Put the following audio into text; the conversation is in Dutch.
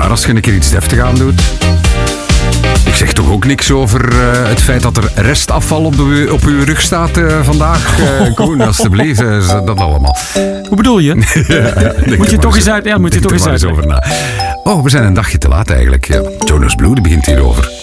raar als je een keer iets deftig aandoet. Ik zeg toch ook niks over het feit dat er restafval op uw rug staat vandaag. Koen, alstublieft, dat allemaal. Hoe bedoel je? Moet je toch eens uit? Ja, moet je toch eens uit. Oh, we zijn een dagje te laat eigenlijk. Ja. Jonas Blue, die begint hierover.